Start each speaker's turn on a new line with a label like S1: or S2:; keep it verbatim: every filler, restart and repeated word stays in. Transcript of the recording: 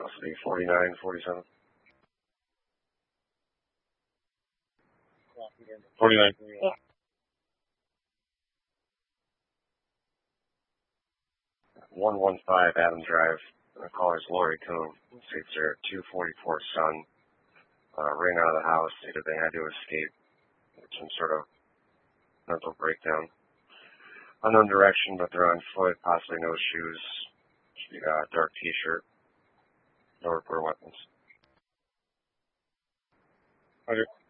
S1: Possibly forty-nine, forty-seven.
S2: forty-nine.
S3: Yeah.
S1: one one five Adam Drive. The caller's Lori Coon. States there at two forty-four Sun. Uh, ran out of the house. Stated they had to escape. Some sort of mental breakdown. Unknown direction, but they're on foot. Possibly no shoes. Uh, dark t-shirt. No reported weapons.
S2: Okay.